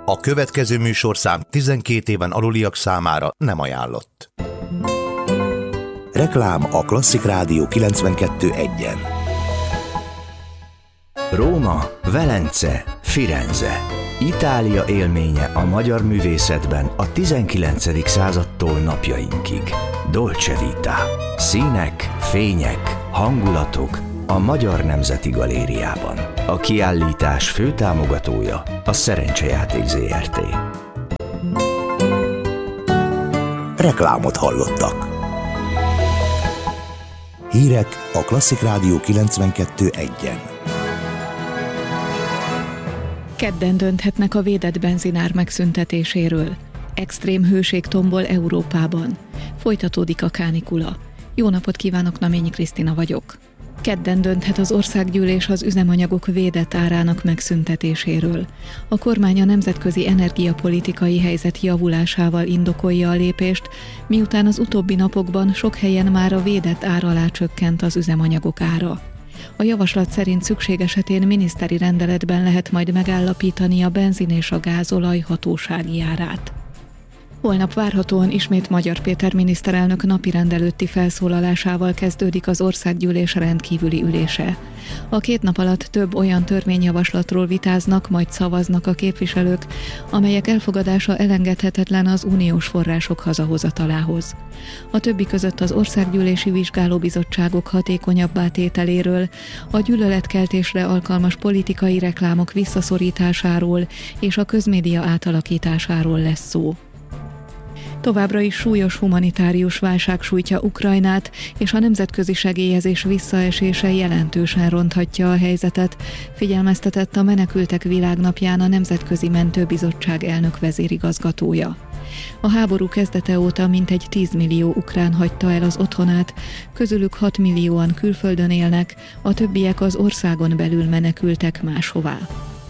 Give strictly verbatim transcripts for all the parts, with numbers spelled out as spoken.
A következő műsorszám tizenkét éven aluliak számára nem ajánlott. Reklám a Klasszik Rádió kilencvenkettő egyen. Róma, Velence, Firenze. Itália élménye a magyar művészetben a tizenkilencedik századtól napjainkig. Dolce Vita. Színek, fények, hangulatok a Magyar Nemzeti Galériában. A kiállítás főtámogatója a Szerencsejáték zé er té. Reklámot hallottak. Hírek a Klasszik Rádió kilencvenkettő egyen. Kedden dönthetnek a védett benzinár megszüntetéséről. Extrém hőség tombol Európában. Folytatódik a kánikula. Jó napot kívánok, Naményi Krisztina vagyok. Kedden dönthet az országgyűlés az üzemanyagok védett árának megszüntetéséről. A kormány a nemzetközi energiapolitikai helyzet javulásával indokolja a lépést, miután az utóbbi napokban sok helyen már a védett ár alá csökkent az üzemanyagok ára. A javaslat szerint szükség esetén miniszteri rendeletben lehet majd megállapítani a benzin és a gázolaj hatósági árát. Holnap várhatóan ismét Magyar Péter miniszterelnök napirend előtti felszólalásával kezdődik az országgyűlés rendkívüli ülése. A két nap alatt több olyan törvényjavaslatról vitáznak, majd szavaznak a képviselők, amelyek elfogadása elengedhetetlen az uniós források hazahozatalához. A többi között az országgyűlési vizsgálóbizottságok hatékonyabbá tételéről, a gyűlöletkeltésre alkalmas politikai reklámok visszaszorításáról és a közmédia átalakításáról lesz szó. Továbbra is súlyos humanitárius válság sújtja Ukrajnát, és a nemzetközi segélyezés visszaesése jelentősen ronthatja a helyzetet, figyelmeztetett a Menekültek Világnapján a Nemzetközi Mentőbizottság elnök vezérigazgatója. A háború kezdete óta mintegy tíz millió ukrán hagyta el az otthonát, közülük hat millióan külföldön élnek, a többiek az országon belül menekültek máshová.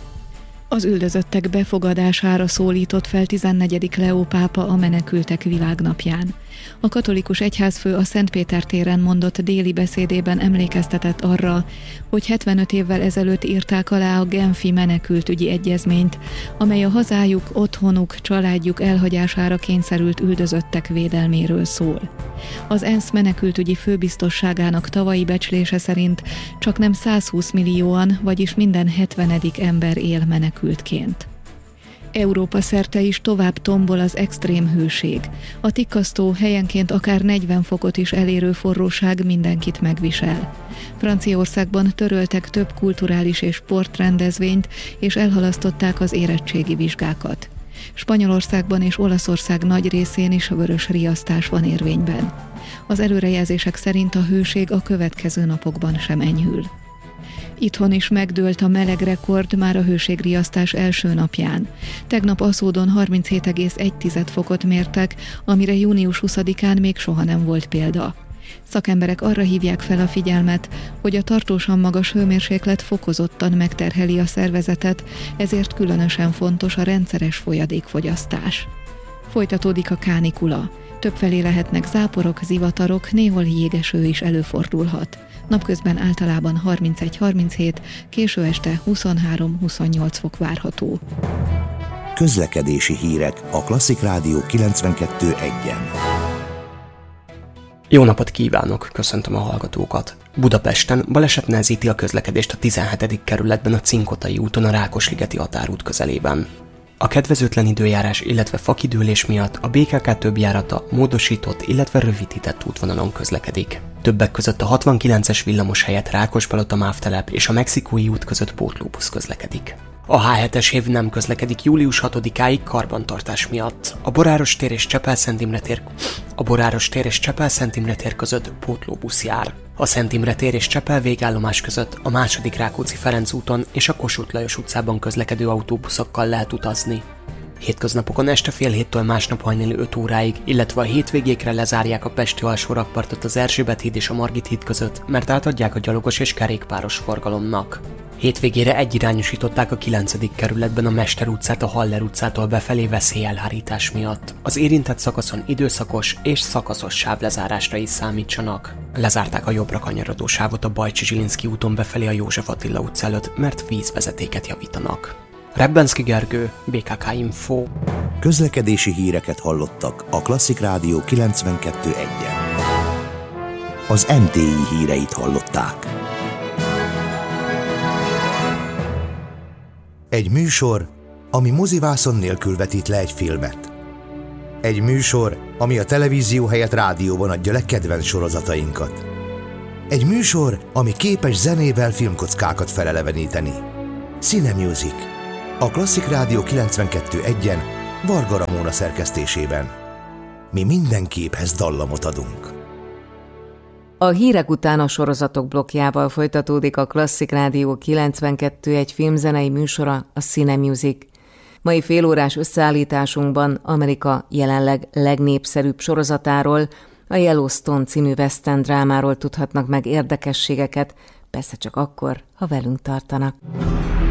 Az üldözöttek befogadására szólított fel tizennegyedik Leó pápa a Menekültek Világnapján. A katolikus egyházfő a Szentpéter téren mondott déli beszédében emlékeztetett arra, hogy hetvenöt évvel ezelőtt írták alá a Genfi menekültügyi egyezményt, amely a hazájuk, otthonuk, családjuk elhagyására kényszerült üldözöttek védelméről szól. Az ENSZ menekültügyi főbiztosságának tavalyi becslése szerint csaknem százhúsz millióan, vagyis minden hetvenedik ember él menekültként. Európa szerte is tovább tombol az extrém hőség. A tikkasztó, helyenként akár negyven fokot is elérő forróság mindenkit megvisel. Franciaországban töröltek több kulturális és sportrendezvényt, és elhalasztották az érettségi vizsgákat. Spanyolországban és Olaszország nagy részén is vörös riasztás van érvényben. Az előrejelzések szerint a hőség a következő napokban sem enyhül. Itthon is megdőlt a melegrekord már a hőségriasztás első napján. Tegnap Aszódon harminchét egész egy fokot mértek, amire június huszadikán még soha nem volt példa. Szakemberek arra hívják fel a figyelmet, hogy a tartósan magas hőmérséklet fokozottan megterheli a szervezetet, ezért különösen fontos a rendszeres folyadékfogyasztás. Folytatódik a kánikula. Többfelé lehetnek záporok, zivatarok, néhol jégeső is előfordulhat. Napközben általában harmincegy-harminchét, késő este huszonhárom-huszonnyolc fok várható. Közlekedési hírek a Klasszik Rádió kilencvenkettő egyen. Jó napot kívánok, köszöntöm a hallgatókat. Budapesten baleset nehezíti a közlekedést a tizenhetedik kerületben a Cinkotai úton a Rákosligeti határút közelében. A kedvezőtlen időjárás, illetve fakidőlés miatt a bé ká ká több járata módosított, illetve rövidített útvonalon közlekedik. Többek között a hatvankilences villamos helyett Rákospalota mávtelep és a Mexikói út között pótlóbusz közlekedik. A há hetes év nem közlekedik július hatodikáig karbantartás miatt. A Boráros tér és Csepel-Szent Imre tér, a Boráros tér és Csepel-Szent Imre tér között pótlóbusz jár. A Szent Imre tér és Csepel végállomás között a második Rákóczi-Ferenc úton és a Kossuth Lajos utcában közlekedő autóbuszokkal lehet utazni. Hétköznapokon este fél héttől másnap hajnali öt óráig, illetve a hétvégékre lezárják a pesti alsó rakpartot az Erzsébet híd és a Margit híd között, mert átadják a gyalogos és kerékpáros forgalomnak. Hétvégére egyirányosították a kilencedik kerületben a Mester utcát a Haller utcától befelé veszélyelhárítás miatt. Az érintett szakaszon időszakos és szakaszos sávlezárásra is számítsanak. Lezárták a jobbra kanyarodó sávot a Bajcsi Zsilinszky úton befelé a József Attila utca előtt, mert vízvezetéket javítanak. Rebbenszky Gergő, bé ká ká Info. Közlekedési híreket hallottak a Klasszik Rádió kilencvenkettő egyen. Az em té i híreit hallották. Egy műsor, ami mozivászon nélkül vetít le egy filmet. Egy műsor, ami a televízió helyett rádióban adja le kedvenc sorozatainkat. Egy műsor, ami képes zenével filmkockákat feleleveníteni. Cine Music. A Klasszik Rádió kilencvenkettő egyen Varga Ramóna szerkesztésében. Mi minden képhez dallamot adunk. A hírek után a sorozatok blokkjával folytatódik a Klasszik Rádió kilencvenkettő egy filmzenei műsora, a Cine Music. Mai félórás összeállításunkban Amerika jelenleg legnépszerűbb sorozatáról, a Yellowstone című western drámáról tudhatnak meg érdekességeket, persze csak akkor, ha velünk tartanak.